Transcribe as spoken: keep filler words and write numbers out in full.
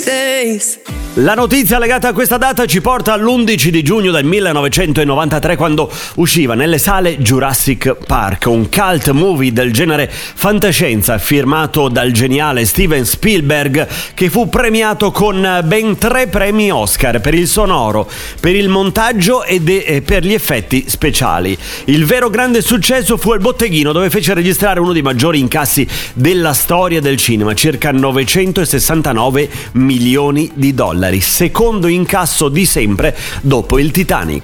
days. La notizia legata a questa data ci porta all'undici di giugno del millenovecentonovantatré, quando usciva nelle sale Jurassic Park, un cult movie del genere fantascienza firmato dal geniale Steven Spielberg, che fu premiato con ben tre premi Oscar per il sonoro, per il montaggio e, de- e per gli effetti speciali. Il vero grande successo fu Il botteghino, dove fece registrare uno dei maggiori incassi della storia del cinema, circa novecentosessantanove milioni di dollari, secondo incasso di sempre dopo il Titanic.